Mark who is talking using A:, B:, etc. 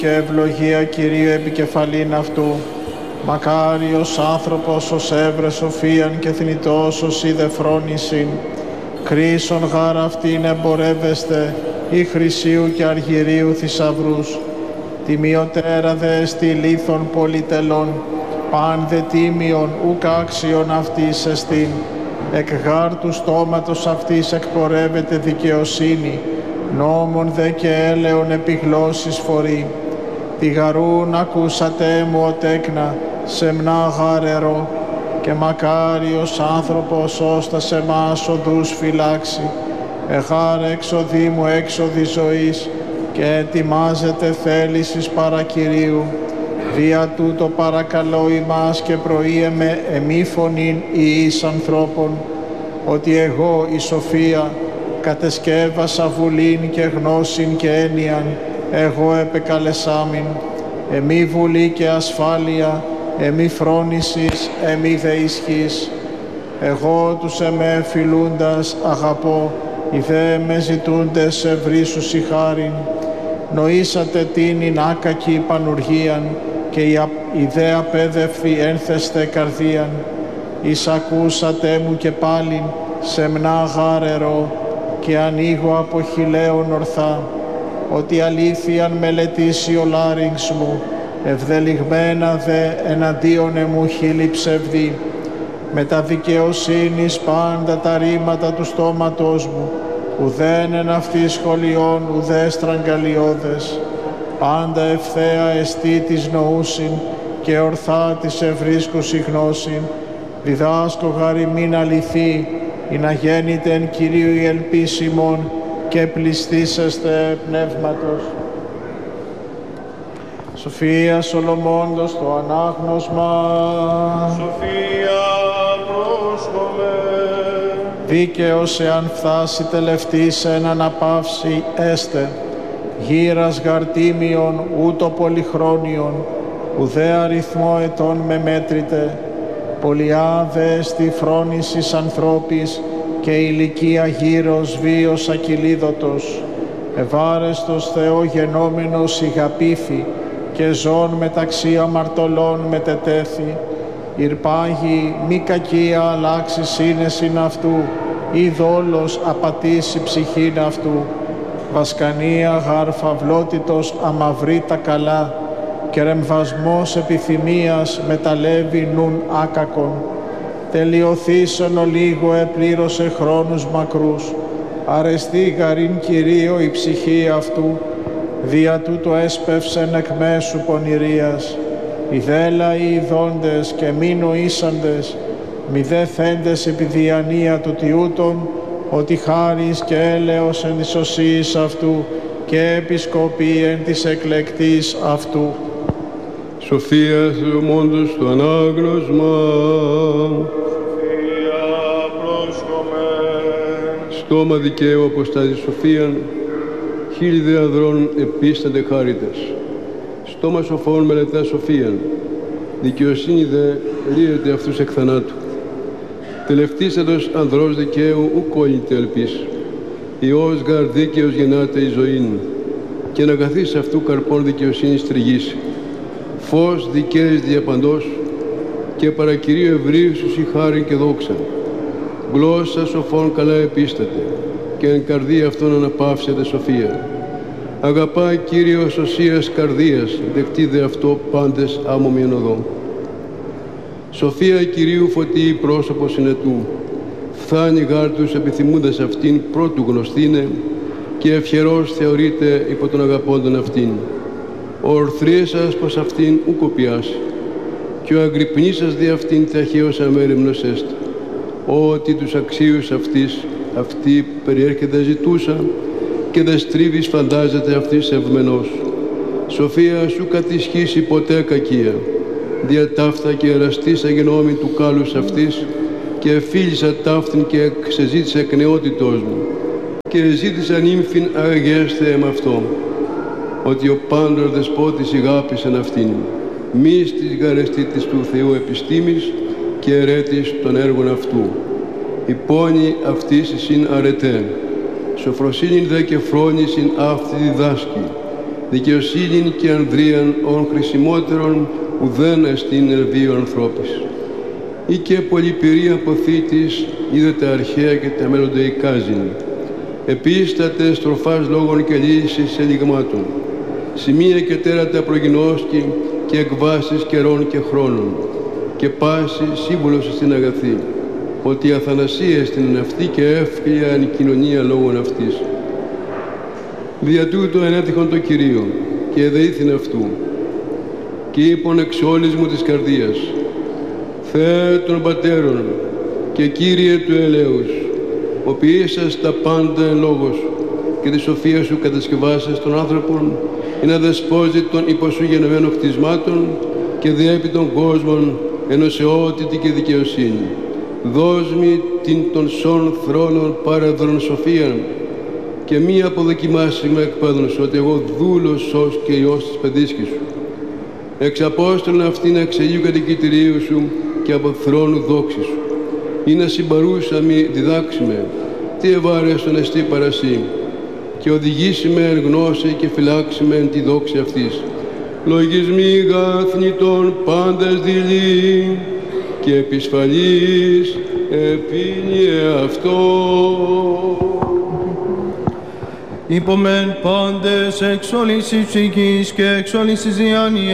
A: και ευλογία Κυρίου επικεφαλήν αυτού. Μακάριος άνθρωπος ως έβρε σοφίαν και θνητός ως είδε φρόνησιν. Κρίσον γάρ αυτήν εμπορεύεστε, ή χρυσίου και αργυρίου θησαυρούς. Τιμιωτέρα δε στη λίθον πολυτελών, παν δε τίμιον ουκ άξιον αυτής εστίν. Εκ γάρ του στόματος αυτής εκπορεύεται δικαιοσύνη, νόμον δε και έλεον επιγλώσσης φορεί. Τη γαρούν ακούσατε μου ο τέκνα, σεμνά γάρερο, και μακάριος άνθρωπος ώστας εμάς οδούς φυλάξει. Εγάρ έξοδη μου έξοδη ζωής, και ετοιμάζεται θέλησης παρά Κυρίου. Δια τούτο παρακαλώ ημάς και προείμαι εμεί φωνήν εις ανθρώπων, ότι εγώ η σοφία κατεσκεύασα βουλήν και γνώσιν και έννοιαν, εγώ επεκαλεσάμην. Εμεί βουλή και ασφάλεια, εμεί φρόνησης, εμεί δε ισχύς. Εγώ τους εμέ φιλούντας αγαπώ, οι δε με ζητούντες ευρύσους η χάριν. Νοήσατε τίνην άκακη πανουργίαν, και η δε απέδευθη ένθεστε καρδίαν. Εισακούσατε μου και πάλιν σεμνά γάρερο, και ανοίγω από χιλέον ορθά, ότι αλήθειαν μελετήσει ο λάριγξ μου, ευδελιγμένα δε εναντίον εμού χείλη ψευδή. Με τα δικαιοσύνης πάντα τα ρήματα του στόματός μου, ουδέν εν αυτή σχολιών, ουδέ στραγγαλιώδες. Πάντα ευθέα εστί της νοούσιν, και ορθά της ευρίσκουσι γνώσιν. Διδάσκω γαριμήν αληθή, ή να γέννητε εν Κυρίου η ελπίσιμον, και πληστήσεστε πνεύματος. Σοφία Σολομώντος το ανάγνωσμα.
B: Σοφία πρόσχομαι.
A: Δίκαιος εάν φτάσει τελευτής εν αναπαύση έστε. Γύρας γαρτίμιον ούτω πολυχρόνιον, ουδέ αριθμό ετών με μέτρητε. Πολιά δε στη φρόνησης ανθρώπης, και ηλικία γύρος βίος ακυλίδωτος. Ευάρεστος Θεό γενόμενος ηγαπήθη, και ζών μεταξύ αμαρτωλών μετετέθη. Ηρπάγει μη κακία αλλάξει σύνεσιν αυτού, ή δόλος απατήσει ψυχήν αυτού. Βασκανία γαρ φαυλότητος αμαυρεί τα καλά, και ρεμβασμός επιθυμίας μεταλλεύει νουν άκακον. Τελειωθήσεν ο λίγο επλήρωσε χρόνους μακρούς, αρεστή γαρήν Κυρίω η ψυχή αυτού, δια τούτο έσπευσεν εκ μέσου πονηρίας. Οι δε λαοί ειδώντες και μη νοήσαντες, μη δε θέντες επί διανία του τιούτων, ότι χάρις και έλεος εν της οσίης αυτού, και επισκοπή εν της εκλεκτής αυτού.
C: Σοφία Σολομώντος το ανάγνωσμα.
B: Σοφία πρόσχομαι.
C: Στόμα δικαίου αποστάζει σοφίαν, χίλι δε ανδρών επίστανται χάριτες. Στόμα σοφών μελετά σοφίαν, δικαιοσύνη δε ρίεται αυτούς εκ θανάτου. Τελευτήσαντος ανδρός δικαίου ουκ κόλληται ελπίς. Υιός γαρ δίκαιος γεννάται η ζωήν, και να καθίσει αυτού καρπών δικαιοσύνης τριγήσει. Φως δικαίες διαπαντός, και παρακυρίου ευρύσους η χάρη και δόξα. Γλώσσα σοφών καλά επίσταται, και εν καρδία αυτών αναπαύσεται σοφία. Αγαπά Κύριος οσίας καρδίας, δεκτή δε αυτό πάντες άμωμιον οδό. Σοφία Κυρίου φωτίει πρόσωπο συνετού, φθάνει γάρ τους επιθυμούντας αυτήν πρώτου γνωστήνε, και ευχερός θεωρείται υπό τον αγαπώντων αυτήν. Ο ορθρίες πως αυτήν ου κοπιάσει, και ο αγρυπνήσας δι' αυτήν ταχαίως αμέριμνος έστη. Ότι τους αξίους αυτής, αυτή περιέρχεται ζητούσα, και δε στρίβεις φαντάζεται αυτής ευμενός. Σοφία σου κατησχύσει ποτέ κακία, δια ταύτα και εραστής αγενόμη του κάλους αυτής, και εφίλησα ταύτην και ξεζήτησα εκ νεότητός μου, και ζήτησα νύμφην αγέστε εμ' αυτό, ότι ο πάντορ δεσπότης ηγάπησεν αυτήν, μη στις γαρεστήτης του Θεού επιστήμης, και ερέτης των έργων αυτού. Η πόνη αυτής εισήν αρετέ, σοφροσύνην δε και φρόνησιν αυτή διδάσκει, δικαιοσύνην και ανδρίαν ον χρησιμότερον ουδέν εστίν ελβίου ανθρώπης. Ή και πολυπηρία αποθήτης είδε τα αρχαία και τα μέλλοντα εικάζειν. Επίστατε στροφάς λόγων και λύσεις ελιγμάτων. Σημεία και τέρατα προγινώσκη και εκβάσεις καιρών και χρόνων. Και πάση σύμβουλος στην αγαθή. Ότι η αθανασία στην αυτή και εύκολα η κοινωνία λόγων αυτής. Δια τούτο ενέτυχον το Κυρίο και εδεήθην αυτού. Και είπον εξ όλης μου της καρδίας. Θεέ των πατέρων και Κύριε του ελέους, ο ποιήσας τα πάντα εν λόγω σου και τη σοφία σου κατασκευάσας των άνθρωπων, ή να δεσπόζει των υπό σου γενεμένων κτισμάτων και διέπει των κόσμων εν οσαιότητη και δικαιοσύνη. Δώσ' μη την των σών θρόνων παραδρον σοφίαν και μη αποδοκιμάσεις με εκπέδων σου ότι εγώ δούλος σως και Υιός της παιδίσκης σου. Εξαπόστολον αυτήν εξαιγείου κατοικητηρίου σου και από θρόνου δόξη σου. Ή να συμπαρούσαμι διδάξιμε τι ευάρεστον εστί παρασύ και οδηγήσιμε εν γνώση και φυλάξιμε εν τη δόξη αυτής. Λογισμοί γάθνητον πάντες δειλή και επισφαλής επίνυε αυτό.
D: Υπομεν πάντες εξ όλης της ψυχής και εξ όλης της διάνοιας